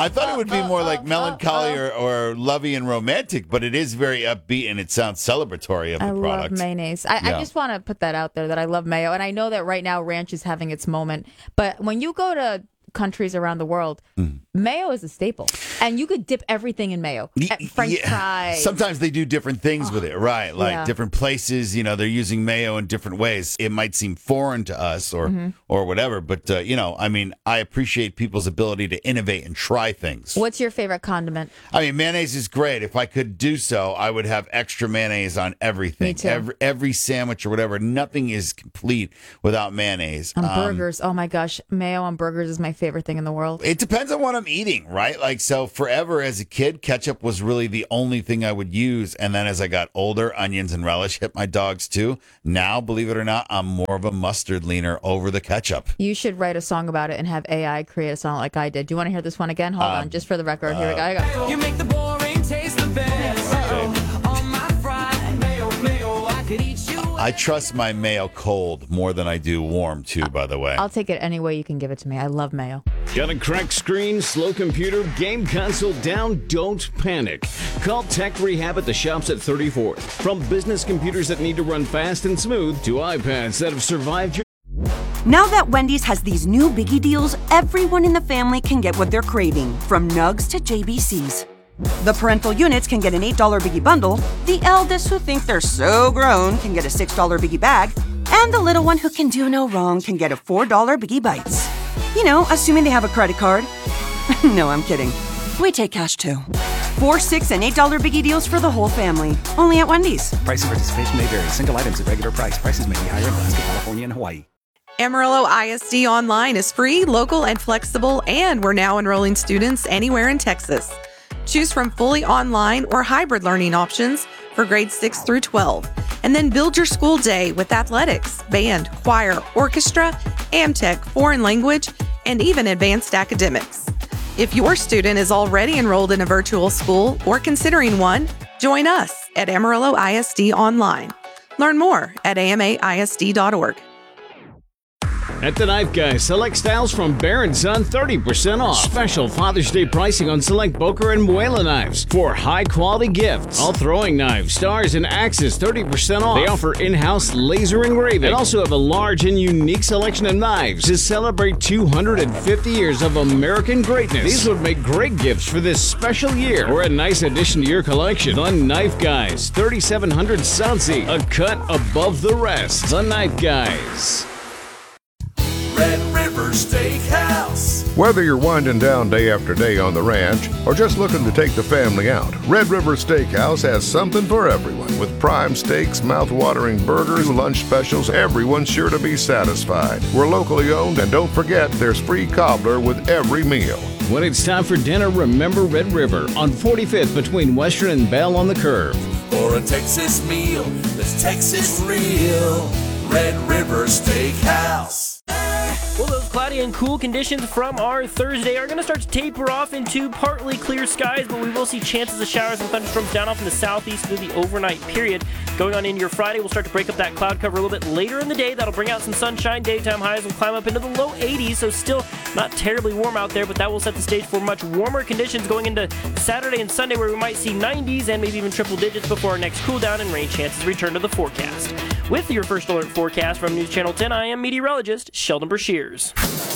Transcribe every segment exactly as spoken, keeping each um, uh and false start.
I thought it would be more like melancholy or, or lovey and romantic, but it is very upbeat and it sounds celebratory of the I product. love mayonnaise. I, Yeah. I just want to put that out there that I love mayo. And I know that right now ranch is having its moment. But when you go to countries around the world, mm. mayo is a staple. And you could dip everything in mayo. Y- French yeah. fries. Sometimes they do different things oh. with it, right? Like yeah. different places, you know, they're using mayo in different ways. It might seem foreign to us or mm-hmm. or whatever, but, uh, you know, I mean, I appreciate people's ability to innovate and try things. What's your favorite condiment? I mean, mayonnaise is great. If I could do so, I would have extra mayonnaise on everything. Me too. Every, every sandwich or whatever. Nothing is complete without mayonnaise. On um, burgers. Oh, my gosh. Mayo on burgers is my favorite thing in the world. It depends on what I'm eating, right? Like, so forever as a kid, ketchup was really the only thing I would use. And then as I got older, onions and relish hit my dogs too. Now, believe it or not, I'm more of a mustard leaner over the ketchup. You should write a song about it and have A I create a song like I did. Do you want to hear this one again? Hold um, on, just for the record. Here uh, we go. Here we go. You make the boring taste the best. On my fried mayo, mayo, I could eat you. I trust my mayo cold more than I do warm, too, by the way. I'll take it any way you can give it to me. I love mayo. Got a cracked screen, slow computer, game console down? Don't panic. Call Tech Rehab at the shops at thirty-fourth. From business computers that need to run fast and smooth to iPads that have survived your... Now that Wendy's has these new Biggie deals, everyone in the family can get what they're craving, from Nugs to J B Cs. The parental units can get an eight dollar Biggie bundle, the eldest who think they're so grown can get a six dollar Biggie bag, and the little one who can do no wrong can get a four dollar Biggie Bites. You know, assuming they have a credit card. No, I'm kidding. We take cash too. Four, six, and eight dollar Biggie deals for the whole family. Only at Wendy's. Price and participation may vary. Single items at regular price. Prices may be higher in Alaska, California, and Hawaii. Amarillo I S D Online is free, local, and flexible, and we're now enrolling students anywhere in Texas. Choose from fully online or hybrid learning options for grades six through twelve, and then build your school day with athletics, band, choir, orchestra, AmTech, foreign language, and even advanced academics. If your student is already enrolled in a virtual school or considering one, join us at Amarillo I S D Online. Learn more at A M A I S D dot org. At the Knife Guy, select styles from Bear and Son, thirty percent off. Special Father's Day pricing on select Boker and Muela knives for high-quality gifts. All throwing knives, stars, and axes, thirty percent off. They offer in-house laser engraving and also have a large and unique selection of knives to celebrate two hundred fifty years of American greatness. These would make great gifts for this special year or a nice addition to your collection. The Knife Guys, thirty-seven hundred Southsea, a cut above the rest. The Knife Guys. Red River Steakhouse. Whether you're winding down day after day on the ranch or just looking to take the family out, Red River Steakhouse has something for everyone. With prime steaks, mouth-watering burgers, lunch specials, everyone's sure to be satisfied. We're locally owned, and don't forget there's free cobbler with every meal. When it's time for dinner, remember Red River on forty-fifth between Western and Bell on the Curve. For a Texas meal that's Texas real, Red River Steakhouse. Well, those cloudy and cool conditions from our Thursday are going to start to taper off into partly clear skies, but we will see chances of showers and thunderstorms down off in the southeast through the overnight period. Going on into your Friday, we'll start to break up that cloud cover a little bit later in the day. That'll bring out some sunshine. Daytime highs will climb up into the low eighties, so still not terribly warm out there, but that will set the stage for much warmer conditions going into Saturday and Sunday, where we might see nineties and maybe even triple digits before our next cool down and rain chances return to the forecast. With your first alert forecast from News Channel ten, I am meteorologist Sheldon Brashears.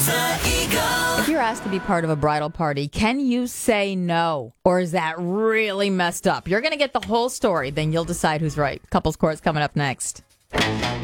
If you're asked to be part of a bridal party, can you say no? Or is that really messed up? You're going to get the whole story, then you'll decide who's right. Couples Court's coming up next.